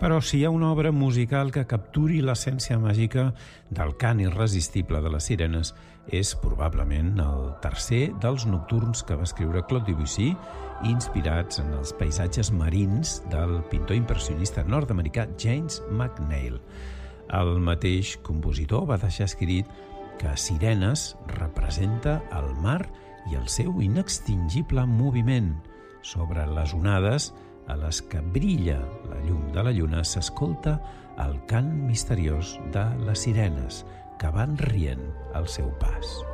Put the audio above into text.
Però si hi ha una obra musical que capturi l'essència màgica del cant irresistible de les sirenes, és probablement el tercer dels nocturns que va escriure Claude Debussy, inspirats en els paisatges marins del pintor impressionista nord-americà James McNeill. El mateix compositor va deixar escrit que Sirenes representa el mar i el seu inextingible moviment. Sobre les onades a les que brilla la llum de la lluna s'escolta el cant misteriós de les sirenes que van rient al seu pas.